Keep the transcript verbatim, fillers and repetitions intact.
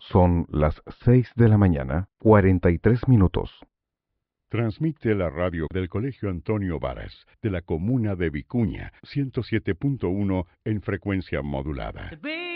Son las seis de la mañana, cuarenta y tres minutos. Transmite la radio del Colegio Antonio Varas, de la comuna de Vicuña, ciento siete punto uno en frecuencia modulada.